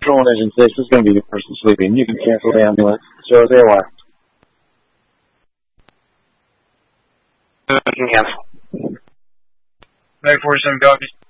Control on Engine 6, this is going to be the person sleeping. You can cancel the ambulance. So is AOI. You can cancel. Mag 47 copies.